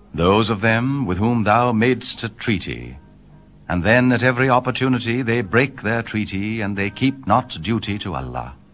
those of them with whom thou madest a treaty, and then at every opportunity they break their treaty, and they keep not duty to Allah.